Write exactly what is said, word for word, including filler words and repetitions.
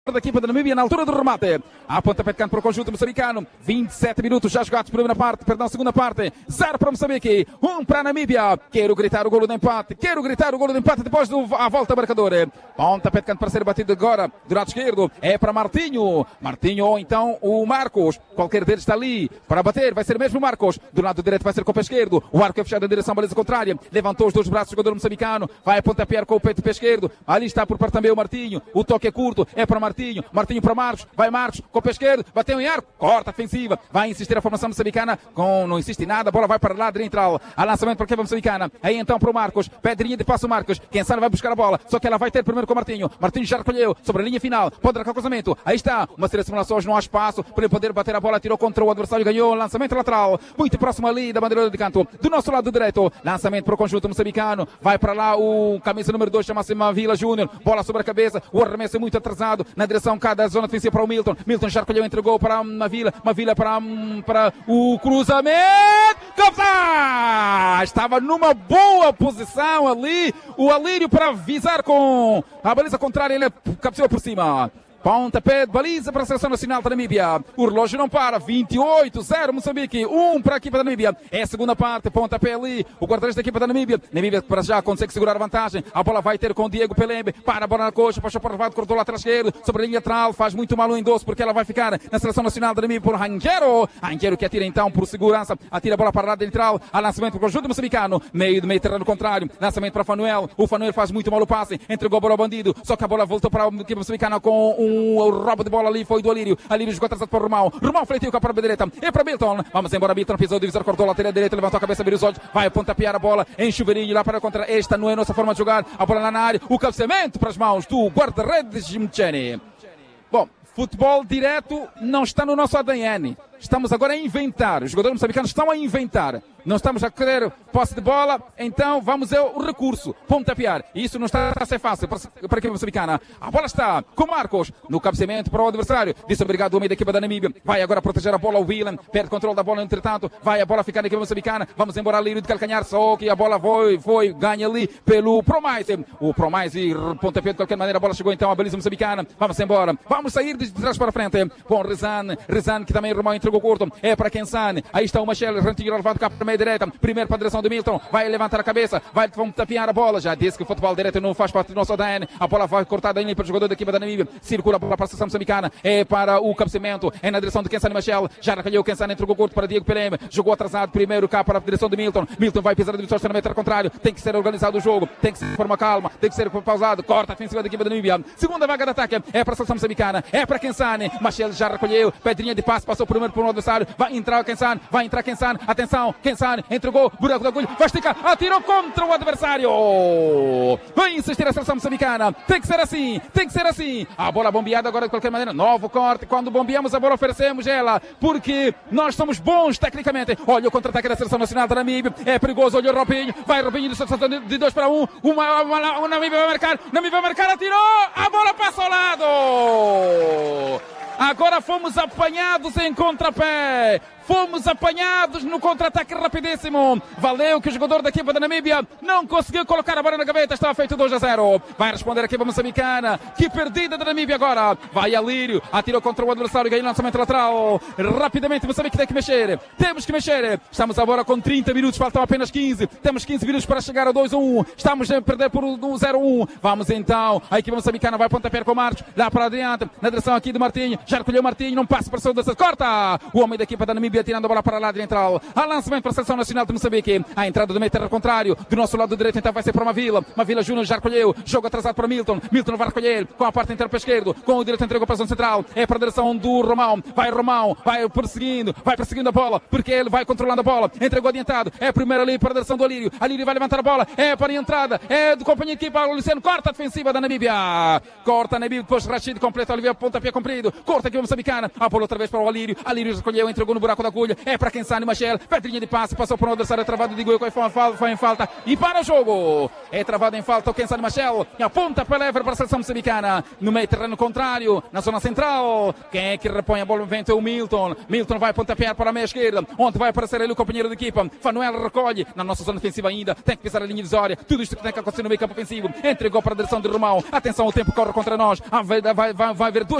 da equipa da Namíbia na altura do remate. A pontapé de canto para o conjunto moçambicano. vinte e sete minutos já jogados, primeira parte, perdão, segunda parte. zero para Moçambique, um para a Namíbia. Quero gritar o golo de empate. Quero gritar o golo de empate depois da volta marcador. Pontapé de canto para ser batido agora do lado esquerdo. É para Martinho. Martinho ou então o Marcos. Qualquer deles está ali para bater. Vai ser mesmo o Marcos. Do lado direito vai ser com o pé esquerdo. O arco é fechado em direção à baliza contrária. Levantou os dois braços o jogador moçambicano. Vai a pontapear com o peito pé esquerdo. Ali está por parte também o Martinho. O toque é curto. É para Martinho. Martinho, Martinho para Marcos, vai Marcos, com o pé esquerdo, bateu em arco, corta defensiva, vai insistir a formação moçambicana, com, não insiste em nada, a bola vai para lá de entral, a lançamento para a equipa moçambicana, aí então para o Marcos, pedrinha de passo o Marcos, quem sabe vai buscar a bola, só que ela vai ter primeiro com o Martinho, Martinho já recolheu, sobre a linha final, pode dar com o cruzamento, aí está, uma série de simulações, não há espaço, para ele poder bater a bola, tirou contra o adversário, ganhou, lançamento lateral, muito próximo ali da bandeira de canto, do nosso lado direito, lançamento para o conjunto moçambicano, vai para lá o camisa número dois, chama-se Mavila Júnior, bola sobre a cabeça, o arremesso é muito atrasado, na direção cá da zona defensiva para o Milton. Milton já recolheu, entregou para Mavila. Mavila para, para o cruzamento. Capta! Estava numa boa posição ali. O Alírio para visar com a baliza contrária. Ele cabeceou por cima. Pontapé de baliza para a Seleção Nacional da Namíbia. O relógio não para. vinte e oito a zero Moçambique. um para a equipa da Namíbia. É a segunda parte. Pontapé ali. O guarda-redes da equipa da Namíbia. Namíbia para já consegue segurar a vantagem. A bola vai ter com o Diego Pelembe. Para a bola na coxa. Puxa para o lado. Cortou o lateral esquerdo. Sobre a linha lateral. Faz muito mal o endosso porque ela vai ficar na Seleção Nacional da Namíbia por Ranguero. Ranguero que atira então por segurança. Atira a bola para a lado lateral. A lançamento para o conjunto moçambicano. Meio de meio terreno contrário. Lançamento para Fanuel. O Fanuel faz muito mal o passe. Entregou a bola ao bandido. Só que a bola voltou para a equipa moçambicana com um o roubo de bola ali foi do Alírio. Alírio jogou atrasado para o Romão. Romão fletiu com a para a direita. É para Milton. Vamos embora. Milton pisou o divisor, cortou a lateral direita, levantou a cabeça, abriu os olhos. Vai pontapear a bola em chuveirinho lá para a contra. Esta não é a nossa forma de jogar. A bola lá na área. O cabeceamento para as mãos do guarda-redes Mchene. Bom, futebol direto não está no nosso A D N. Estamos agora a inventar. Os jogadores moçambicanos estão a inventar. Não estamos a querer posse de bola, então vamos ao recurso, pontapear. E isso não está a ser fácil para, para a equipa moçambicana. A bola está com Marcos no cabeceamento para o adversário. Disse obrigado o meio da equipa da Namíbia. Vai agora proteger a bola o Willan. Perde controle da bola entretanto. Vai a bola ficar na equipa moçambicana. Vamos embora ali de calcanhar. Só que a bola foi, foi ganha ali pelo Promise. O Promise pontapeia de qualquer maneira. A bola chegou então à baliza moçambicana. Vamos embora. Vamos sair de trás para frente. Com Rezan. Rezan que também Romão entregou curto. É para Kensan. Aí está o Machel. Rantinho levado cá para a meia direita. Primeiro para a direção do Milton. Vai levantar a cabeça. Vai tapear a bola. Já disse que o futebol direto não faz parte do nosso A D N. A bola vai cortada ali para o jogador da equipa da Namíbia. Circula a bola para a seleção moçambicana. É para o cabeceamento. É na direção de Kensan e Machel. Já recolheu o Kensan. Entregou curto para Diego Pelembe. Jogou atrasado primeiro cá para a direção do Milton. Milton vai pisar a direção na metro contrário. Tem que ser organizado o jogo. Tem que ser de forma calma. Tem que ser pausado. Corta a ofensiva da equipa da Namíbia. Segunda vaga de ataque. É para a seleção moçambicana. É para Kensan. Machel já recolheu. Pedrinha de passe. Passou primeiro por um adversário. Vai entrar Kensan. Vai entrar Kensan. Atenção. Kensan entregou. Buraco da agulha. Vai esticar. Atirou contra o adversário. Vai insistir a seleção moçambicana. Tem que ser assim. Tem que ser assim. A bola bombeada agora de qualquer maneira. Novo corte. Quando bombeamos a bola oferecemos ela. Porque nós somos bons tecnicamente. Olha o contra-ataque da seleção nacional da Namíbia. É perigoso. Olha o Robinho. Vai Robinho de dois para um. Uma, uma, uma Namíbia vai marcar. Namíbia vai marcar. Atirou. A bola passa ao lado. Agora fomos apanhados em contrapé. Fomos apanhados no contra-ataque rapidíssimo. Valeu que o jogador da equipa da Namíbia não conseguiu colocar a bola na gaveta. Estava feito dois a zero. Vai responder a equipa moçambicana. Que perdida da Namíbia agora. Vai Alírio. Atirou contra o adversário. Ganhou lançamento lateral. Rapidamente Moçambique tem que mexer. Temos que mexer. Estamos agora com trinta minutos. Faltam apenas quinze. Temos quinze minutos para chegar a dois a um. Estamos a perder por um zero a um. Vamos então. A equipa moçambicana vai pontapé com o Marcos. Lá para adiante. Na direção aqui do Martinho. Já recolheu o Martinho. Não passa para o segundo. Corta. O homem da equipa da Namíbia tirando a bola para lá de entral. A lançamento para a seleção nacional de Moçambique. A entrada do meio terra contrário. Do nosso lado direito então vai ser para Mavila. Mavila Júnior já recolheu. Jogo atrasado para Milton. Milton vai recolher com a parte inteira para a esquerda. Com o direito entregou para a zona central. É para a direção do Romão. Vai Romão. Vai perseguindo. Vai perseguindo a bola. Porque ele vai controlando a bola. Entregou adiantado. É primeiro ali para a direção do Alírio. Alírio vai levantar a bola. É para a entrada. É do companheiro de equipa. O Luciano corta a defensiva da Namíbia. Corta a Namíbia. Depois Rachid completa. Olivia pontapé comprido. Corta aqui a moçambicana. A bola outra vez para o Alírio. Alírio recolheu. Entregou no buraco da agulha, é para quem sabe, Machel, pedrinha de passe, passou por um adversário, é travado de Gui, foi em falta e para o jogo. É travado em falta o quem sabe, Machel, e aponta para levar para a seleção moçambicana, no meio terreno contrário, na zona central. Quem é que repõe a bola no vento é o Milton. Milton vai pontapear para a meia esquerda, onde vai aparecer ali o companheiro de equipa. Fanuel recolhe na nossa zona defensiva ainda, tem que pisar a linha divisória. Tudo isto que tem que acontecer no meio campo ofensivo. Entregou para a direção de Romão. Atenção, o tempo corre contra nós. Vai, vai, vai, vai haver duas